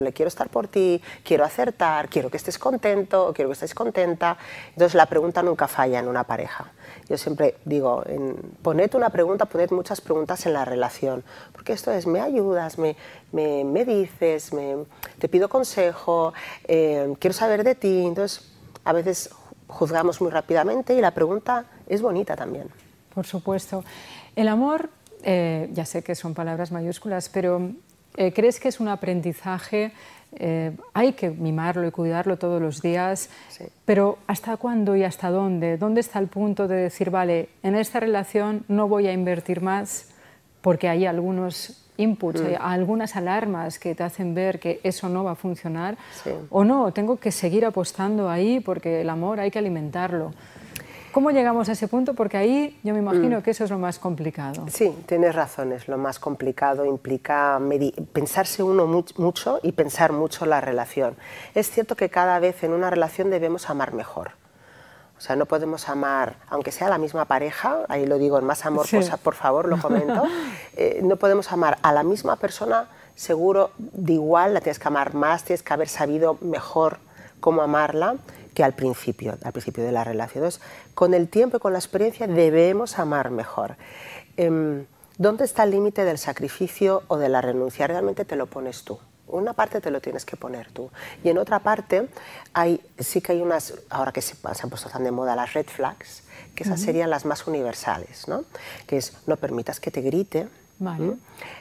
Le quiero estar por ti, quiero acertar, quiero que estés contento, o quiero que estés contenta. Entonces la pregunta nunca falla en una pareja. Yo siempre digo, poned una pregunta, poned muchas preguntas en la relación, porque esto es, me ayudas, me dices, te pido consejo, quiero saber de ti. Entonces a veces juzgamos muy rápidamente y la pregunta es bonita también. Por supuesto. El amor, ya sé que son palabras mayúsculas, pero ¿crees que es un aprendizaje? Hay que mimarlo y cuidarlo todos los días, Sí. pero ¿hasta cuándo y hasta dónde? ¿Dónde está el punto de decir, vale, en esta relación no voy a invertir más porque hay algunos inputs, hay algunas alarmas que te hacen ver que eso no va a funcionar? Sí. O no, tengo que seguir apostando ahí porque el amor hay que alimentarlo. ¿Cómo llegamos a ese punto? Porque ahí yo me imagino que eso es lo más complicado. Sí, tienes razón, es lo más complicado, implica pensarse uno mucho y pensar mucho la relación. Es cierto que cada vez en una relación debemos amar mejor. O sea, no podemos amar, aunque sea la misma pareja, ahí lo digo en Más Amor, Sí. por favor, lo comento, no podemos amar a la misma persona, seguro, de igual, la tienes que amar más, tienes que haber sabido mejor cómo amarla que al principio de la relación. Entonces, con el tiempo y con la experiencia debemos amar mejor. ¿Dónde está el límite del sacrificio o de la renuncia? Realmente te lo pones tú. Una parte te lo tienes que poner tú. Y en otra parte, sí que hay unas, ahora que se han puesto tan de moda las red flags, que esas serían las más universales, ¿no? Que es, no permitas que te grite, Vale.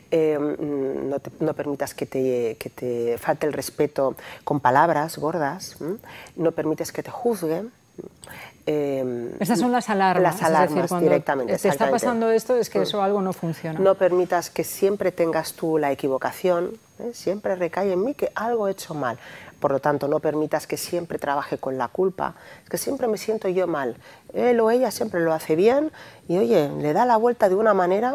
no permitas que te falte el respeto con palabras gordas, no permites que te juzguen. Estas son las alarmas. Las alarmas, es decir, cuando directamente. te está pasando esto es que eso algo no funciona. No permitas que siempre tengas tú la equivocación, siempre recae en mí que algo he hecho mal. Por lo tanto, no permitas que siempre trabaje con la culpa, es que siempre me siento yo mal. Él o ella siempre lo hace bien y, oye, le da la vuelta de una manera,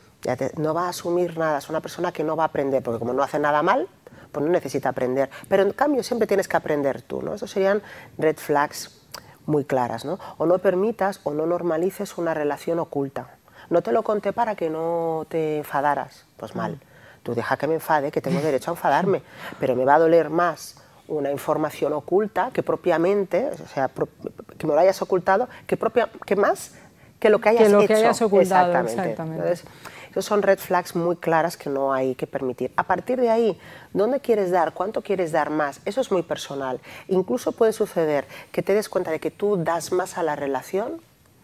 no va a asumir nada, es una persona que no va a aprender, porque como no hace nada mal, pues no necesita aprender. Pero en cambio siempre tienes que aprender tú, ¿no? Esos serían red flags muy claras, ¿no? O no permitas o no normalices una relación oculta. No te lo conté para que no te enfadaras, pues mal. Tú deja que me enfade, que tengo derecho a enfadarme, pero me va a doler más una información oculta que propiamente, o sea, que me lo hayas ocultado, que más que lo que hayas hecho. Que lo que hayas ocultado, exactamente. Entonces, esos son red flags muy claras que no hay que permitir. A partir de ahí, ¿dónde quieres dar? ¿Cuánto quieres dar más? Eso es muy personal. Incluso puede suceder que te des cuenta de que tú das más a la relación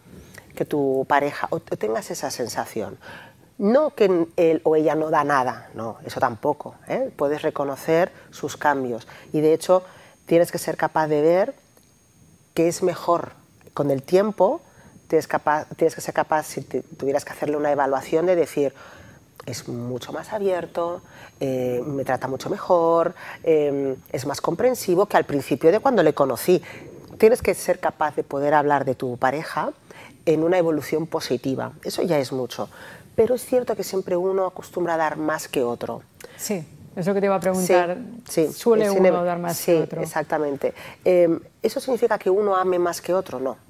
que tu pareja, o tengas esa sensación. No que él o ella no da nada, no, eso tampoco, ¿eh? Puedes reconocer sus cambios y de hecho tienes que ser capaz de ver qué es mejor con el tiempo. Tienes que ser capaz, si tuvieras que hacerle una evaluación, de decir, es mucho más abierto, me trata mucho mejor, es más comprensivo que al principio de cuando le conocí. Tienes que ser capaz de poder hablar de tu pareja en una evolución positiva, eso ya es mucho. Pero es cierto que siempre uno acostumbra a dar más que otro. Sí, es lo que te iba a preguntar. Sí, ¿Suele uno dar más que otro? Sí, exactamente. ¿Eso significa que uno ame más que otro? No.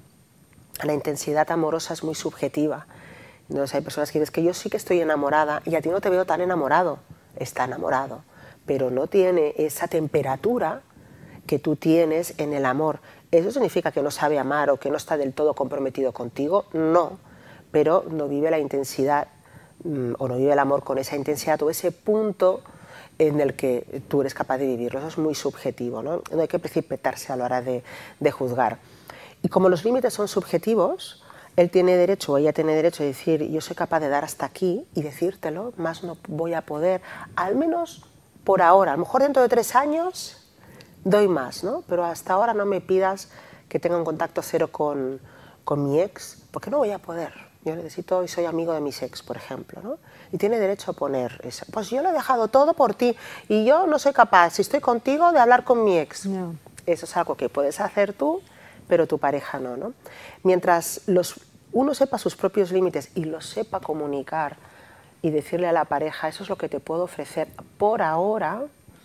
La intensidad amorosa es muy subjetiva. Entonces hay personas que dicen que yo sí que estoy enamorada y a ti no te veo tan enamorado. Está enamorado, pero no tiene esa temperatura que tú tienes en el amor. ¿Eso significa que no sabe amar o que no está del todo comprometido contigo? No, pero no vive la intensidad o no vive el amor con esa intensidad o ese punto en el que tú eres capaz de vivirlo. Eso es muy subjetivo, ¿no? No hay que precipitarse a la hora de juzgar. Y como los límites son subjetivos, él tiene derecho o ella tiene derecho a decir, yo soy capaz de dar hasta aquí y decírtelo, más no voy a poder, al menos por ahora. A lo mejor dentro de 3 años doy más, ¿no? Pero hasta ahora no me pidas que tenga un contacto cero con mi ex, porque no voy a poder. Yo necesito y soy amigo de mis ex, por ejemplo, ¿no? Y tiene derecho a poner eso. Pues yo lo he dejado todo por ti y yo no soy capaz, si estoy contigo, de hablar con mi ex. No. Eso es algo que puedes hacer tú, pero tu pareja no, ¿no? Mientras uno sepa sus propios límites y los sepa comunicar y decirle a la pareja, eso es lo que te puedo ofrecer por ahora,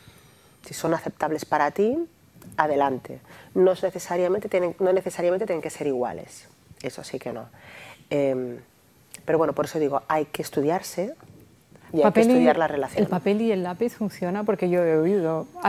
si son aceptables para ti, adelante. No necesariamente tienen que ser iguales, eso sí que no. Pero bueno, por eso digo, hay que estudiarse y hay que estudiar las ¿El relaciones. papel y el lápiz funciona? Porque yo he oído